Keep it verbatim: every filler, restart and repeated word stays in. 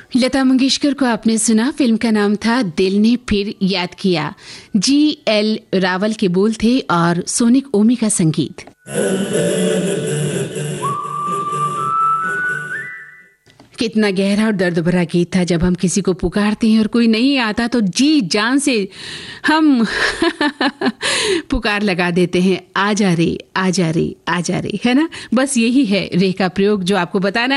लता मंगेशकर को आपने सुना। फिल्म का नाम था दिल ने फिर याद किया। जी एल रावल के बोल थे और सोनिक ओमी का संगीत। कितना गहरा और दर्द भरा गीत था। जब हम किसी को पुकारते हैं और कोई नहीं आता तो जी जान से हम पुकार लगा देते हैं, आ जा रे, आ जा रे, आ जा रे, है ना। बस यही है रे का प्रयोग जो आपको बताना